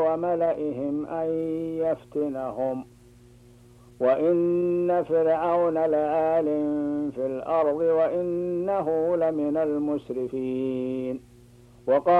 وملئهم أن يفتنهم وإن فرعون لعال في الأرض وإنه لمن المسرفين.